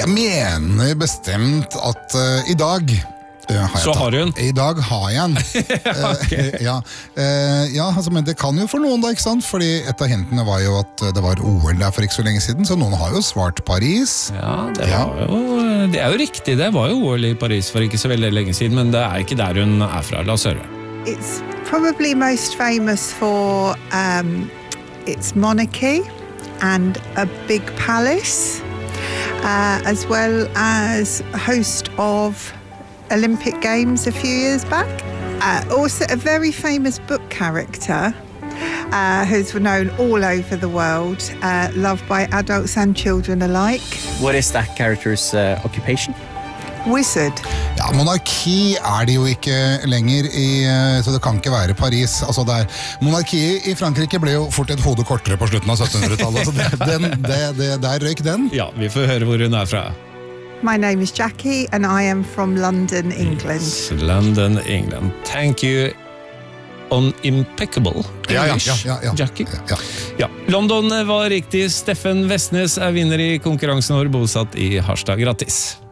Jeg mener bestemt at I dag har du en. I dag har jeg en. Altså, men det kan jo for noen da, ikke sant? Fordi et av hintene var jo at det var OL der for ikke så lenge siden, så noen har jo svart Paris. Ja, det er jo riktig, det var jo OL I Paris for ikke så veldig lenge siden, men det ikke der hun fra, la oss høre. It's probably most famous for its monarchy and a big palace, as well as host of Olympic Games a few years back. Also a very famous book character who's known all over the world, loved by adults and children alike. What is that character's occupation? Wizard. Ja, monarki det jo ikke lenger så det kan ikke være Paris. Altså monarkiet I Frankrike ble jo fort et hode kortere på slutten av 1700-tallet, så der røyk den. Ja, vi får høre hvor hun fra. My name is Jackie and I am from London, England. Yes, London, England. Thank you. On impeccable English, Jackie. Ja. London var riktig. Steffen Vestnes vinner I konkurransen vår, bosatt I Harstad. Grattis.